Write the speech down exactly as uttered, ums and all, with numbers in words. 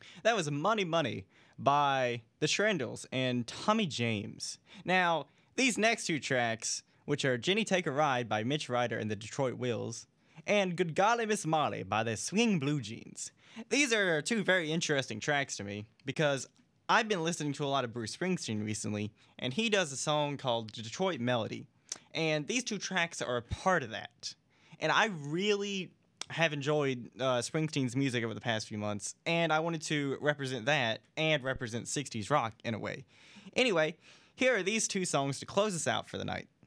That was Money Money by the Shrendels and Tommy James. Now, these next two tracks, which are Jenny Take a Ride by Mitch Ryder and the Detroit Wills, and Good Golly Miss Molly by the Swinging Blue Jeans. These are two very interesting tracks to me because I've been listening to a lot of Bruce Springsteen recently, and he does a song called Detroit Melody. And these two tracks are a part of that. And I really have enjoyed uh, Springsteen's music over the past few months, and I wanted to represent that and represent sixties rock in a way. Anyway, here are these two songs to close us out for the night.